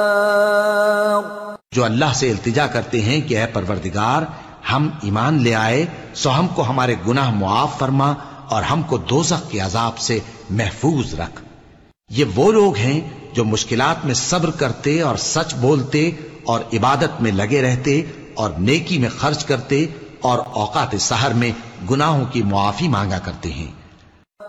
जो अल्लाह से इल्तिजा करते हैं कि ऐ परवरदिगार, हम ईमान ले आए सो हमको हमारे गुनाह मुआफ फरमा और हमको दोज़ख के अजाब से महफूज रख। ये वो लोग हैं जो मुश्किलात में सब्र करते और सच बोलते और इबादत में लगे रहते और नेकी में खर्च करते और औकात सहर में गुनाहों की मुआफी मांगा करते हैं।